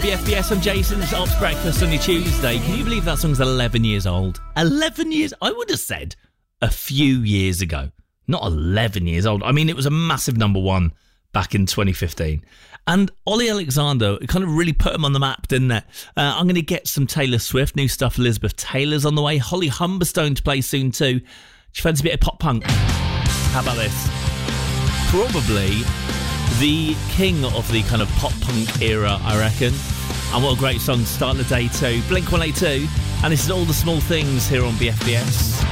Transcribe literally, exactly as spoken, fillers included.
B F B S, I'm Jason. It's Ops Breakfast on your Tuesday. Can you believe that song's eleven years old? eleven years? I would have said a few years ago. Not eleven years old. I mean, it was a massive number one back in twenty fifteen. And Ollie Alexander, it kind of really put him on the map, didn't it? Uh, I'm going to get some Taylor Swift, new stuff. Elizabeth Taylor's on the way. Holly Humberstone to play soon too. Do you fancy a bit of pop punk? How about this? Probably the king of the kind of pop punk era, I reckon. And what a great song to start the day too. Blink one eighty-two. And this is All the Small Things here on B F B S.